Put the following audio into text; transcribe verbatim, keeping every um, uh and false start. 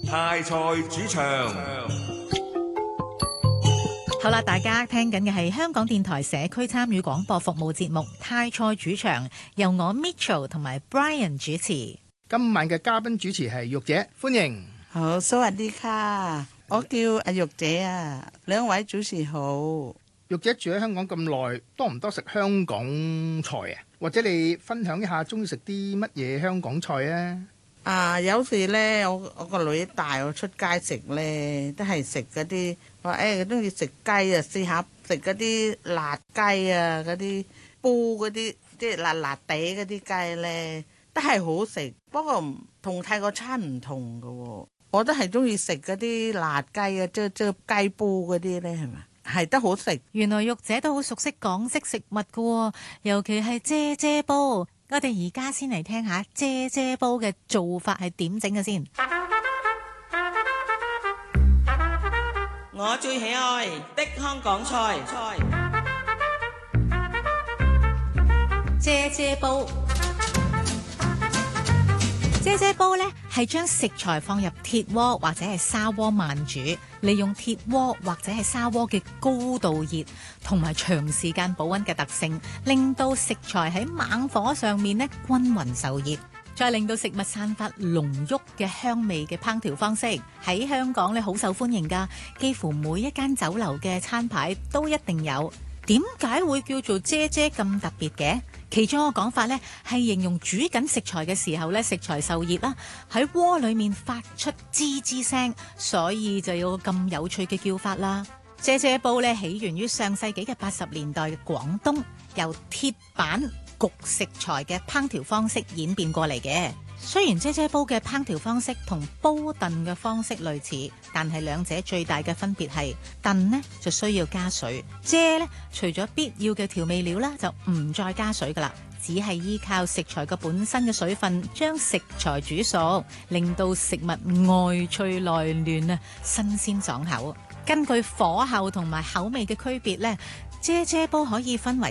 泰菜主場。 好啦，大家聽緊嘅係香港電台社區參與廣播服務節目《泰菜主場》，由我 Mitchell 同埋 Brian 主持。 今晚嘅嘉賓主持係玉姐，歡迎。 好，สวัสดีค่ะ，我叫阿玉姐啊，兩位主持好。 玉姐住喺香港咁耐，多唔多食香港菜啊？或者你分享一下中意食啲乜嘢香港菜啊？ 啊，有時咧，我我個女帶我出街食咧，都係食嗰啲話誒，中意食雞啊，試下食嗰啲辣雞啊，嗰啲煲嗰啲即係辣辣地嗰啲雞咧，都係好食。不過同泰國餐唔同㗎喎，我都係中意食嗰啲辣雞啊，即係即係雞煲嗰啲咧，係咪？係得好食。 原來玉姐都好熟悉港式食物㗎，尤其係啫啫煲。我哋而家先嚟聽下啫啫煲嘅做法係點整嘅先。 我最喜愛的香港菜， 啫啫煲。啫啫煲呢係將食材放入鐵鍋或者係砂鍋慢煮，利用鐵鍋或者係砂鍋嘅高度熱同埋長時間保溫嘅特性，令到食材喺猛火上面呢均勻受熱，再令到食物散發濃郁嘅香味嘅烹調方式喺香港呢好受歡迎㗎，幾乎每一間酒樓嘅餐牌都一定有。點解會叫做啫啫咁特別嘅？其中一個講法呢，係形容煮緊食材嘅時候呢，食材受熱啦，喺鍋裏面發出吱吱聲，所以就有咁有趣嘅叫法啦。啫啫煲呢，起源於上世紀嘅八十年代嘅廣東，由鐵板焗食材嘅烹調方式演變過嚟嘅。雖然啫啫煲嘅烹調方式同煲燉嘅方式類似，但係兩者最大嘅分別係燉呢就需要加水，啫呢除咗必要嘅調味料啦，就唔再加水噶啦，只係依靠食材嘅本身嘅水分將食材煮熟，令到食物外脆內嫩啊，新鮮爽口。根據火候同埋口味嘅區別呢，啫啫煲可以分為